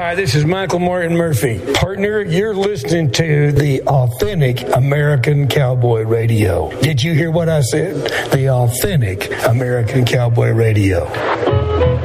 Hi, this is Michael Martin Murphy. Partner, you're listening to the Authentic American Cowboy Radio. Did you hear what I said? The Authentic American Cowboy Radio.